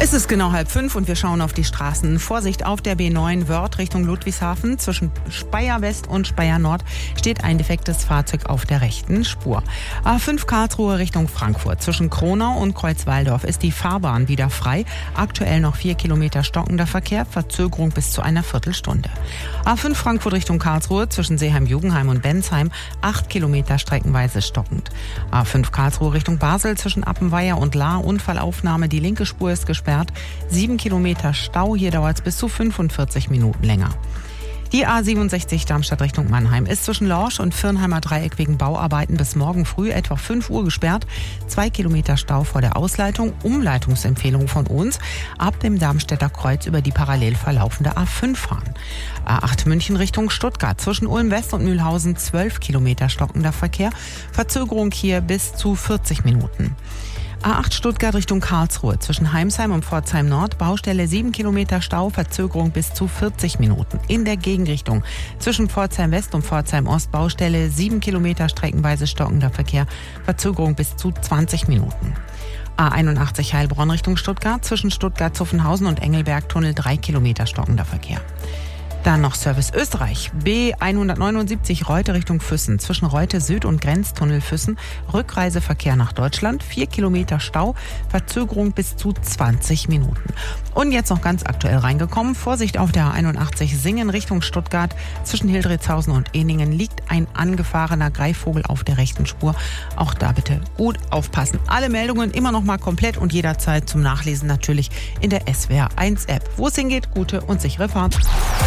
Es ist genau 4:30 und wir schauen auf die Straßen. Vorsicht auf der B9 Wörth Richtung Ludwigshafen. Zwischen Speyer West und Speyer Nord steht ein defektes Fahrzeug auf der rechten Spur. A5 Karlsruhe Richtung Frankfurt. Zwischen Kronau und Kreuzwaldorf ist die Fahrbahn wieder frei. Aktuell noch 4 Kilometer stockender Verkehr, Verzögerung bis zu einer Viertelstunde. A5 Frankfurt Richtung Karlsruhe. Zwischen Seeheim-Jugenheim und Bensheim 8 Kilometer streckenweise stockend. A5 Karlsruhe Richtung Basel. Zwischen Appenweier und Lahr Unfallaufnahme. Die linke Spur ist gesperrt. 7 Kilometer Stau, hier dauert es bis zu 45 Minuten länger. Die A67 Darmstadt Richtung Mannheim ist zwischen Lorsch und Firnheimer Dreieck wegen Bauarbeiten bis morgen früh etwa 5 Uhr gesperrt. 2 Kilometer Stau vor der Ausleitung. Umleitungsempfehlung von uns: ab dem Darmstädter Kreuz über die parallel verlaufende A5 fahren. A8 München Richtung Stuttgart. Zwischen Ulm West und Mühlhausen 12 Kilometer stockender Verkehr. Verzögerung hier bis zu 40 Minuten. A8 Stuttgart Richtung Karlsruhe. Zwischen Heimsheim und Pforzheim Nord Baustelle 7 Kilometer Stau, Verzögerung bis zu 40 Minuten. In der Gegenrichtung zwischen Pforzheim West und Pforzheim Ost Baustelle 7 Kilometer streckenweise stockender Verkehr, Verzögerung bis zu 20 Minuten. A81 Heilbronn Richtung Stuttgart. Zwischen Stuttgart-Zuffenhausen und Engelberg-Tunnel 3 Kilometer stockender Verkehr. Dann noch Service Österreich. B179 Reute Richtung Füssen. Zwischen Reute Süd und Grenztunnel Füssen. Rückreiseverkehr nach Deutschland. 4 Kilometer Stau. Verzögerung bis zu 20 Minuten. Und jetzt noch ganz aktuell reingekommen. Vorsicht auf der A81 Singen Richtung Stuttgart. Zwischen Hildritzhausen und Ehningen liegt ein angefahrener Greifvogel auf der rechten Spur. Auch da bitte gut aufpassen. Alle Meldungen immer noch mal komplett und jederzeit zum Nachlesen natürlich in der SWR1 App. Wo es hingeht, gute und sichere Fahrt.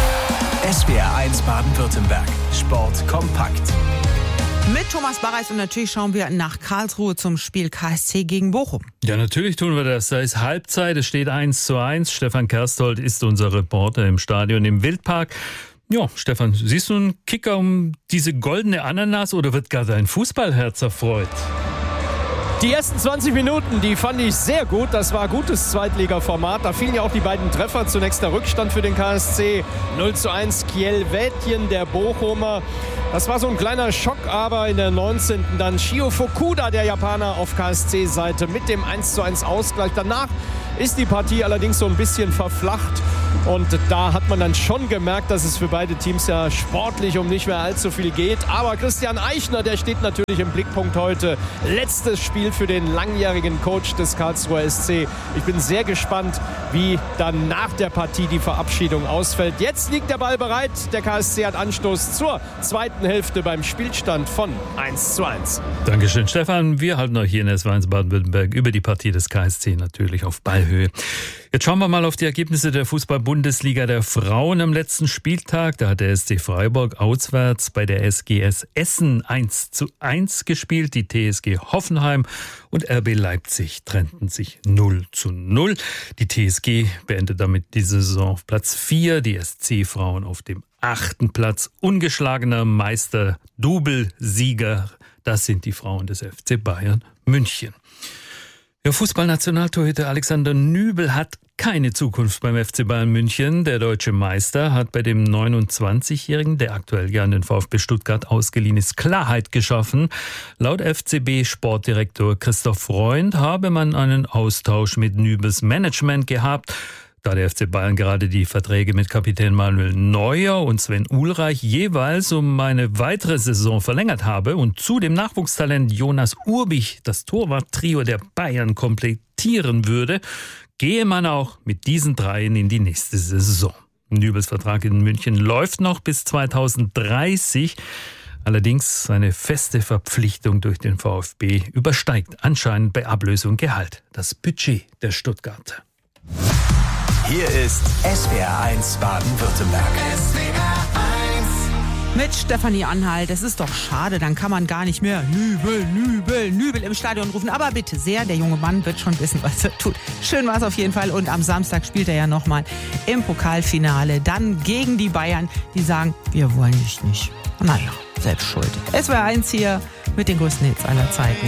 SWR1 Baden-Württemberg. Sport kompakt. Mit Thomas Barreis und natürlich schauen wir nach Karlsruhe zum Spiel KSC gegen Bochum. Ja, natürlich tun wir das. Da ist Halbzeit, es steht 1:1. Stefan Kerstold ist unser Reporter im Stadion im Wildpark. Ja, Stefan, siehst du einen Kicker um diese goldene Ananas oder wird gar dein Fußballherz erfreut? Die ersten 20 Minuten, die fand ich sehr gut. Das war gutes Zweitliga-Format. Da fielen ja auch die beiden Treffer. Zunächst der Rückstand für den KSC. 0:1 Kjellvätjen, der Bochumer. Das war so ein kleiner Schock, aber in der 19. dann Shio Fukuda, der Japaner, auf KSC-Seite mit dem 1:1 Ausgleich. Danach ist die Partie allerdings so ein bisschen verflacht. Und da hat man dann schon gemerkt, dass es für beide Teams ja sportlich um nicht mehr allzu viel geht. Aber Christian Eichner, der steht natürlich im Blickpunkt heute. Letztes Spiel für den langjährigen Coach des Karlsruher SC. Ich bin sehr gespannt, wie dann nach der Partie die Verabschiedung ausfällt. Jetzt liegt der Ball bereit. Der KSC hat Anstoß zur zweiten Hälfte beim Spielstand von 1:1. Dankeschön, Stefan. Wir halten euch hier in SWR1 Baden-Württemberg über die Partie des KSC natürlich auf Ballhöhe. Jetzt schauen wir mal auf die Ergebnisse der Fußball-Bundesliga der Frauen am letzten Spieltag. Da hat der SC Freiburg auswärts bei der SGS Essen 1:1 gespielt. Die TSG Hoffenheim und RB Leipzig trennten sich 0:0. Die TSG beendet damit die Saison auf Platz 4. Die SC-Frauen auf dem 8. Platz. Ungeschlagener Meister, Double-Sieger. Das sind die Frauen des FC Bayern München. Der Fußballnationaltorhüter Alexander Nübel hat keine Zukunft beim FC Bayern München. Der deutsche Meister hat bei dem 29-Jährigen, der aktuell ja an den VfB Stuttgart ausgeliehen ist, Klarheit geschaffen. Laut FCB-Sportdirektor Christoph Freund habe man einen Austausch mit Nübels Management gehabt, da der FC Bayern gerade die Verträge mit Kapitän Manuel Neuer und Sven Ulreich jeweils um eine weitere Saison verlängert habe und zu dem Nachwuchstalent Jonas Urbich das Torwarttrio der Bayern komplettieren würde, gehe man auch mit diesen dreien in die nächste Saison. Nübels Vertrag in München läuft noch bis 2030. Allerdings seine feste Verpflichtung durch den VfB übersteigt anscheinend bei Ablösung Gehalt das Budget der Stuttgarter. Hier ist SWR1 Baden-Württemberg. Mit Stefanie Anhalt. Es ist doch schade, dann kann man gar nicht mehr Nübel im Stadion rufen. Aber bitte sehr, der junge Mann wird schon wissen, was er tut. Schön war es auf jeden Fall. Und am Samstag spielt er ja nochmal im Pokalfinale. Dann gegen die Bayern, die sagen, wir wollen dich nicht. Naja, selbst schuld. SWR1 hier mit den größten Hits aller Zeiten.